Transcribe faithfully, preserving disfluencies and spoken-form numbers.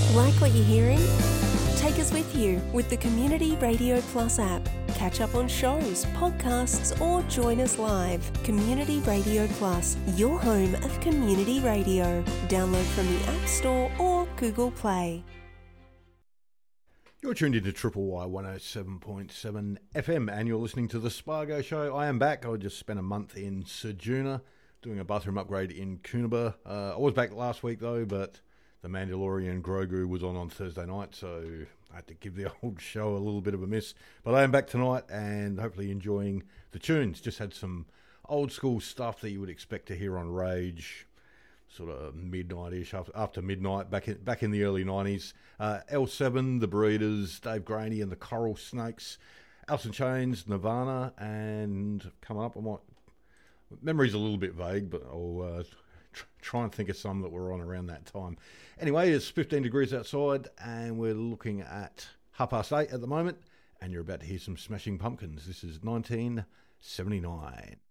Like what you're hearing? Take us with you with the Community Radio Plus app. Catch up on shows, podcasts, or join us live. Community Radio Plus, your home of community radio. Download from the App Store or Google Play. You're tuned into Triple Y one oh seven point seven F M and you're listening to The Spargo Show. I am back. I just spent a month in Ceduna doing a bathroom upgrade in Coonabah. Uh, I was back last week though, but The Mandalorian Grogu was on on Thursday night, so I had to give the old show a little bit of a miss. But I am back tonight and hopefully enjoying the tunes. Just had some old school stuff that you would expect to hear on Rage, sort of midnight-ish, after midnight, back in, back in the early nineties. Uh, L seven, The Breeders, Dave Graney and the Coral Snakes, Alice in Chains, Nirvana, and coming up, I might... Memory's a little bit vague, but I'll... Uh, try and think of some that were on around that time. Anyway, it's fifteen degrees outside and we're looking at half past eight at the moment and you're about to hear some Smashing Pumpkins. This is nineteen seventy-nine.